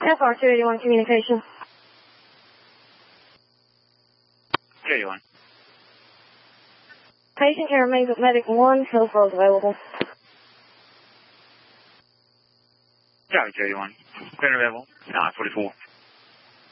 FR281 communication. 281. Patient care remains with Medic 1, Hillsborough is available. Copy, 281. Clear available. 944.